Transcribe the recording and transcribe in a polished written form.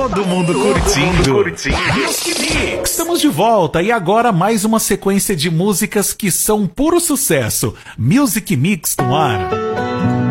Todo mundo curtindo. Music Mix. Estamos de volta e agora mais uma sequência de músicas que são puro sucesso. Music Mix no ar.